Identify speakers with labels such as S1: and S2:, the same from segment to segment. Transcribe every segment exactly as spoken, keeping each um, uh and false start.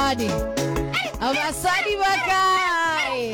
S1: Abasadi. Abasadi bakai.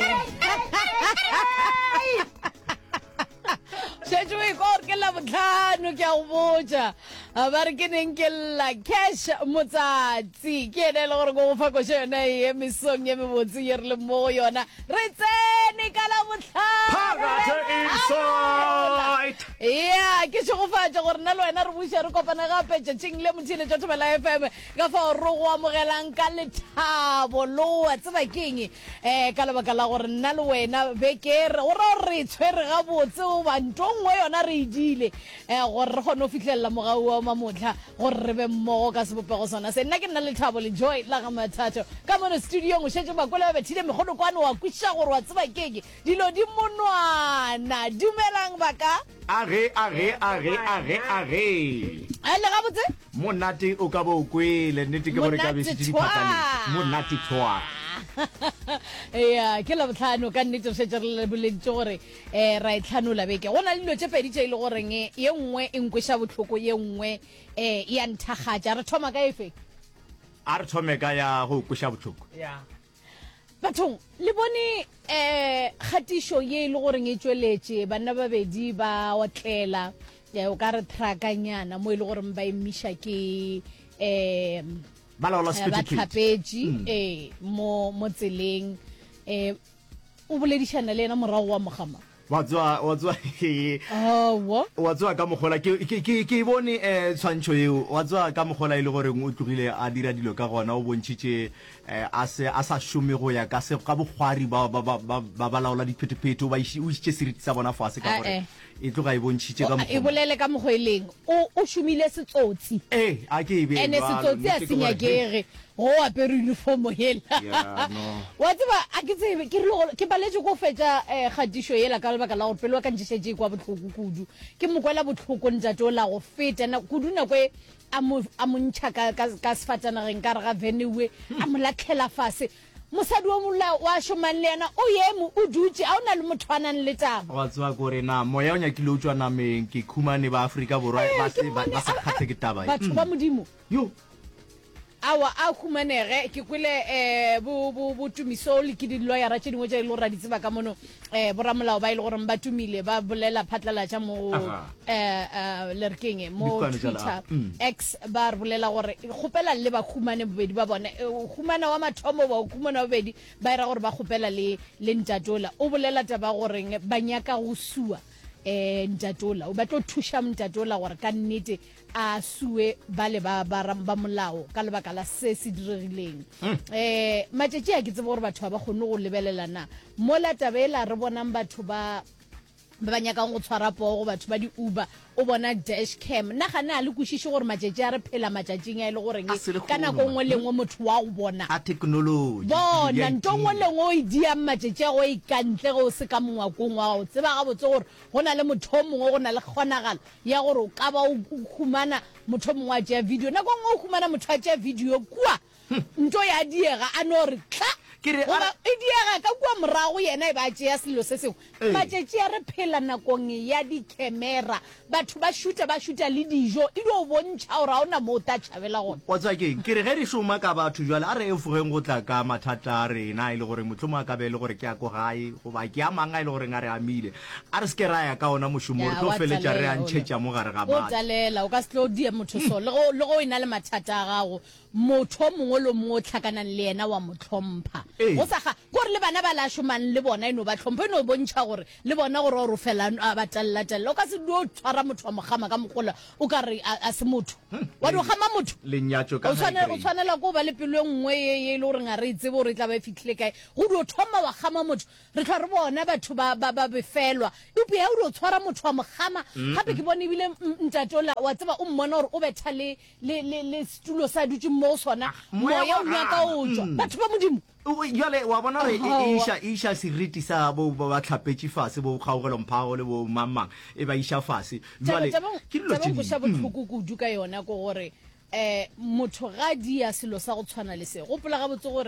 S1: Shejwe kor ke la botlhano ke a go botsa. Ba re ke neng ke la cash motsatsi ke ene le gore go fa go shena e mesong ye me botse ye re le mo yona. Re tsene ka la botlhano.
S2: Inside.
S1: Yeah, ke se go fatsa gore nna le wena re buša re kopana gape tšatšing le motšhile tša Thobela F M ka fa re go amogelang ka lethabo lo wa tseba keng eh ka lebaka la gore nna le wena beke re o re tshwere ga botse o ba ntongwe yona re idile eh gore re gone o fitlhella mogau wa mamotla gore re be mmogo ka sebopego sona se nna ke nna lethabo le joy la ga mathatho ka mono studio go shetse ba kwela ba bethile megono kwane wa kwisha gore wa tseba keng dilo di monwana dumelang baka
S2: Are are are are are.
S1: Ale ga botse
S2: Monate o ka bo kwele nnete ke gore ka be se di phatane. Monate twa.
S1: Yeah, ke la botlhano ka nnete se tšerele bolentse gore eh ra itlhanola beke gona le dilo tše pedi tše ile gore nge ye nngwe e nkwesha botlhoko ye nngwe eh ya nthagatša re thoma ka efe
S2: A re thome ka ya go kwesha botlhoko.
S1: yeah bathong le bone eh khatišo ye ile gore nge tšweletše bana ba bedi ba otlela ya o ka re trakanyana mo ile gore ba emisha ke eh
S2: Ba la la
S1: ba
S2: spitty.
S1: tlhapeji eh mo mo tseleng eh o boledišana le ena morago wa mogama
S2: Wa tswa wa tswa
S1: oh wa
S2: wa tswa ka mogola ke ke ke bone eh tshwantsho eo wa tswa ka mogola ile gore o tlogile a dira dilo ka gona o bontšitše eh a se a sa šome go ya ka se ka bogwari ba ba ba ba ba laola diphetepheto ba ishi o itše seriti sa bona fase ka gore e tloga e bontšitše ka
S1: e bolele ka mogoeleng o o šomile setsotsi
S2: eh a ke e be
S1: ene setsotsi a senyakege go apere uniform hela
S2: ya no
S1: wa tseba a ke tsebe ke re ke baletse go fetša eh khatišo yela ka lebaka la gore pele wa ka ntšešetše kwa botlhoko kudu ke mokwela botlhoko ntate o la go feta na kudu nako e a mo a mo ntšha ka ka sefatanageng ka re ga venewe a mo latlhela fase mosadi wa mola wa shomang le yena o yemo o dutse a o na le motho a nang le taba
S2: wa tswa gore na moya o nyakile o tswa nameng ke khumane ba Afrika borwa ba se ba sa khatse ke taba
S1: batho ba modimo
S2: yo
S1: awa a khumanege ke kwele eh bo bo bo tumiso le ke di lawyer tše dingwe tše ile ra di tseba ka mono eh boramolao ba ile gore ba tumile ba bolela phatlala tša mo eh le rekeng mo Twitter X ba bolela gore gopela le ba khumane bobedi ba bona khumana wa mathomo ba khumana bobedi ba ira gore ba gopela le le ntatola o bolela taba gore ba nyaka go sua eh ntatola o batlo thusha ntatola gore ka nnete a sue ba le ba ba ramba molao ka lebaka la se se diregileng eh matšetši a ke tsebe gore batho ba kgone go lebelelana mo la tabela re bonang batho ba ba nyakang go tshwara pogo batho ba di Uber o bona dash cam nna ga na le kwišiše gore matšetši a re phela matšatšing a ile gore ka nako nngwe le nngwe motho wa go bona
S2: a technology
S1: bona nto nngwe le nngwe o e diang matšetši a go e kantle go se ka mongwakong wa go tseba ga botse gore go na le motho mongwe go na le kgonagalo ya gore o ka ba o khumana motho mongwe a tšea video nako nngwe o khumana motho a tšea video kua nto ya diega a no re tla
S2: Kere
S1: e diega ka kwa morago yena e ba tšea selo se sengwe matšetši a re phela nakong ya di-camera batho ba šuta ba šuta le dijo e dio bontšha gore ga o na mo o ta tšhabela gona
S2: wa tswa keng ke re ge re šoma ka batho jwale a re efogeng go tla ka mathata a rena e le gore motlhomo a ka be e le gore ke ya ko gae goba ke a mang a e le goreng a re amile a re se ke ra ya ka ona mošomo re tlo feletša re a ntšhetša mo gare ga
S1: o
S2: batho
S1: talela o ka se tlo dia motho so le go le go ina le mathata a gago motho mongwe le mongwe o tlhakanang le yena wa motlhompha go sa ga gore le bana ba la shomang le bona eno ba tlhompha eno bontšha gore le bona gore o fela a ba talla o ka se dio tshwara motho wa mogama ka mogola o ka re a se motho wa di gama motho
S2: lenyatšo ka
S1: o tshwanela o tshwanela go ba le pelo nngwe ye le gore nga re itse bo re tla ba fitlhile kae go di o thoma wa gama motho re tla re bona batho ba ba ba befelwa e be ya o tshwara motho wa mogama gape ke bone ebile ntatola wa tseba o mmona gore o betha le le le stulo sa dutse mo sona moya o nyaka o tswa batho ba modimo
S2: jale wa bona re isha isha seriti sa bo ba tlhapetše fase bo kgaogelo mphago le bo mamang e ba isha fase jale
S1: ke dilo tše go sa botlhoko kudu ka yona go gore eh motho ga dia selo sa go tshwana le se gopola ga botse gore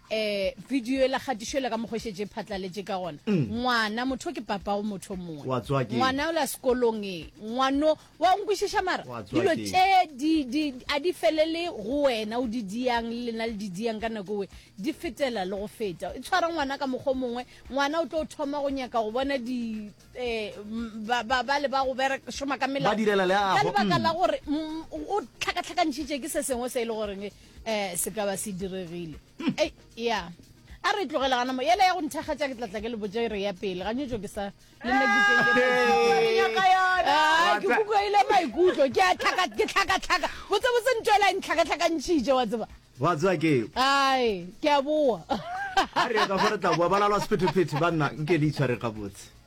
S1: eh video la khatishela ka mogweshetse phatlaletse ka gona ngwana motho ke papa o motho mongwe ngwana o la sekolong e ngwano wa ngwishisha mara dilo tse di di a di felele go wena o di diang le na le di diang ka nako we di fetela le go feta e tshwara ngwana ka mogho mongwe ngwana o tlo thoma go nyaka go bona di eh ba ba le ba go bere shoma ka mela
S2: ba direla le a
S1: go ba la gore o tlhaka tlhakantshitse ke se sengwe se ile gore eh se ka ba se diregile eh ya a re tlogela gana mo yela ya go nthakgatsa ke tlatla ke le botse re ya pele ga nyejo ke sa le nna ke ke ya ka yana ke buka ile maikutlo ke a tlhaka ke tlhaka tlhaka botse botse ntwela ntlhaka tlhaka ntshije wa tseba
S2: wa tswa ke
S1: ai ke a bua
S2: a re ka fara tla bua ba la lo spitopiti ba nna nke di tshware ka botse